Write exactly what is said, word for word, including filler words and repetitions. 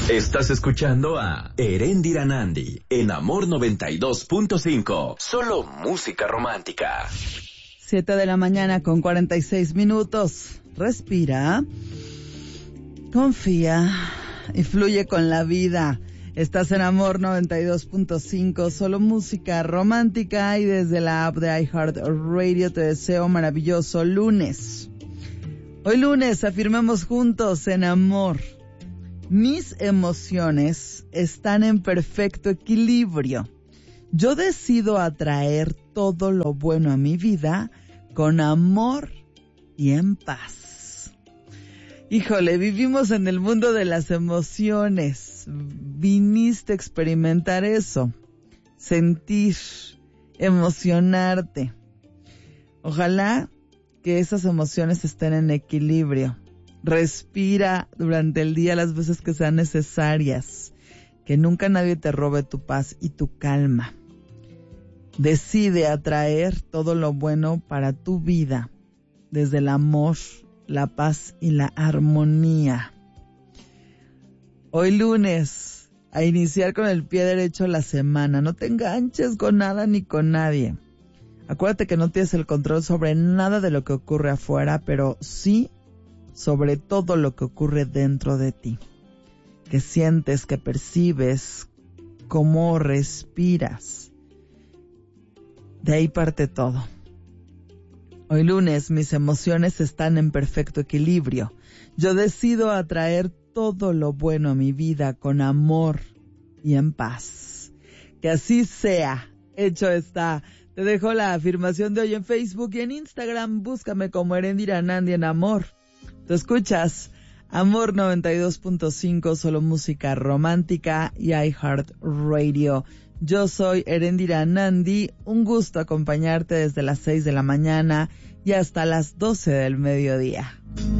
Estás escuchando a Erendira Nandi en Amor noventa y dos punto cinco. Solo música romántica. Siete de la mañana con cuarenta y seis minutos. Respira, confía y fluye con la vida. Estás en Amor noventa y dos punto cinco, solo música romántica, y desde la app de iHeartRadio te deseo maravilloso lunes. Hoy lunes afirmemos juntos en amor. Mis emociones están en perfecto equilibrio. Yo decido atraer todo lo bueno a mi vida con amor y en paz. Híjole, vivimos en el mundo de las emociones. Viniste a experimentar eso, sentir, emocionarte. Ojalá que esas emociones estén en equilibrio. Respira durante el día las veces que sean necesarias. Que nunca nadie te robe tu paz y tu calma. Decide atraer todo lo bueno para tu vida, desde el amor, la paz y la armonía. Hoy lunes, a iniciar con el pie derecho la semana. No te enganches con nada ni con nadie. Acuérdate que no tienes el control sobre nada de lo que ocurre afuera, pero sí sobre todo lo que ocurre dentro de ti. Que sientes, que percibes, cómo respiras. De ahí parte todo. Hoy lunes mis emociones están en perfecto equilibrio. Yo decido atraer todo lo bueno a mi vida con amor y en paz. Que así sea. Hecho está. Te dejo la afirmación de hoy en Facebook y en Instagram. Búscame como Erendira Nandi en amor. Tú escuchas Amor noventa y dos punto cinco, solo música romántica y iHeartRadio. Yo soy Erendira Nandi, un gusto acompañarte desde las seis de la mañana y hasta las doce del mediodía.